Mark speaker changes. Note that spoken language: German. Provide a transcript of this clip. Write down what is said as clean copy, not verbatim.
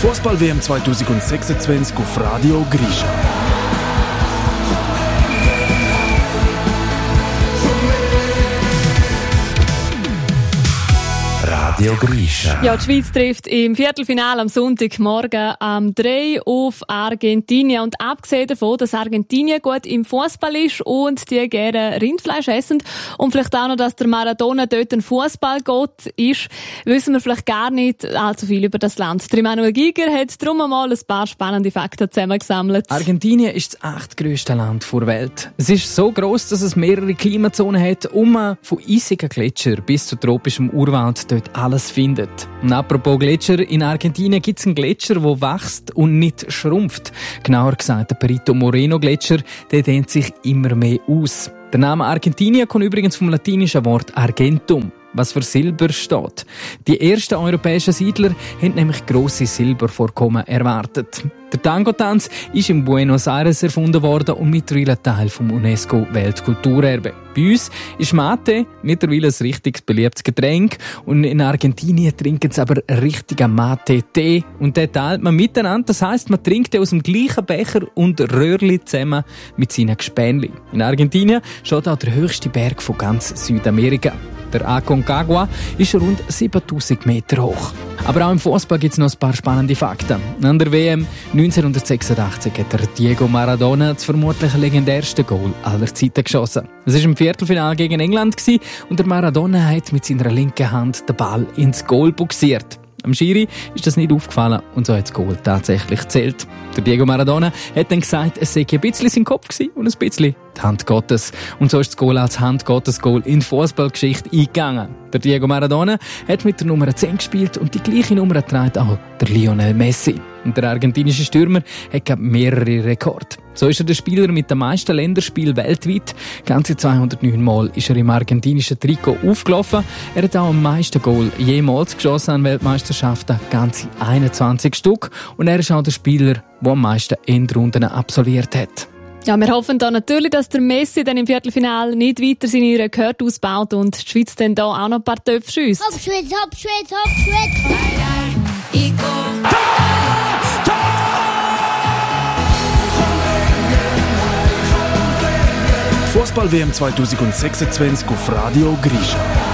Speaker 1: Fußball-WM 2026 auf Radio Grisha. Radio Grisha.
Speaker 2: Ja, die Schweiz trifft im Viertelfinale am Sonntagmorgen am 3 auf Argentinien. Und abgesehen davon, dass Argentinien gut im Fußball ist und die gerne Rindfleisch essen und vielleicht auch noch, dass der Maradona dort ein Fußballgott ist, wissen wir vielleicht gar nicht allzu viel über das Land. Der Emanuel Giger hat darum einmal ein paar spannende Fakten zusammengesammelt.
Speaker 3: Argentinien ist das 8. Land der Welt. Es ist so gross, dass es mehrere Klimazonen hat, von eisigen Gletschern bis zu tropischem Urwald dort alles findet. Und apropos Gletscher, in Argentinien gibt es einen Gletscher, der wächst und nicht schrumpft. Genauer gesagt, der Perito Moreno Gletscher, der dehnt sich immer mehr aus. Der Name Argentinien kommt übrigens vom latinischen Wort Argentum, was für Silber steht. Die ersten europäischen Siedler haben nämlich grosse Silbervorkommen erwartet. Der Tango-Tanz ist in Buenos Aires erfunden worden und mittlerweile Teil vom UNESCO-Weltkulturerbe. Bei uns ist Mate mittlerweile ein richtig beliebtes Getränk und in Argentinien trinken sie aber richtigen Mate-Tee und den teilt man miteinander. Das heisst, man trinkt aus dem gleichen Becher und Röhrli zusammen mit seinen Gespänli. In Argentinien steht auch der höchste Berg von ganz Südamerika. Der Aconcagua ist rund 7000 Meter hoch. Aber auch im Fußball gibt es noch ein paar spannende Fakten. An der WM 1986 hat der Diego Maradona das vermutlich legendärste Goal aller Zeiten geschossen. Es war im Viertelfinale gegen England und der Maradona hat mit seiner linken Hand den Ball ins Goal buxiert. Am Schiri ist das nicht aufgefallen und so hat das Goal tatsächlich gezählt. Der Diego Maradona hat dann gesagt, es sei ein bisschen sein Kopf gewesen und ein bisschen die Hand Gottes. Und so ist das Goal als Hand Gottes Goal in die Fußballgeschichte eingegangen. Der Diego Maradona hat mit der Nummer 10 gespielt und die gleiche Nummer trägt auch der Lionel Messi. Und der argentinische Stürmer hat mehrere Rekorde. So ist er der Spieler mit den meisten Länderspielen weltweit. Ganze 209 Mal ist er im argentinischen Trikot aufgelaufen. Er hat auch am meisten Goal jemals geschossen an Weltmeisterschaften, ganze 21 Stück. Und er ist auch der Spieler, der am meisten Endrunden absolviert hat.
Speaker 2: Ja, wir hoffen da natürlich, dass der Messi dann im Viertelfinale nicht weiter seine Rekorde ausbaut und die Schweiz dann da auch noch ein paar Töpfe schiesst.
Speaker 4: Hopp, Schweiz, hopp, Schweiz, hopp, Schweiz.
Speaker 1: Fußball-WM 2026 auf Radio Grisha.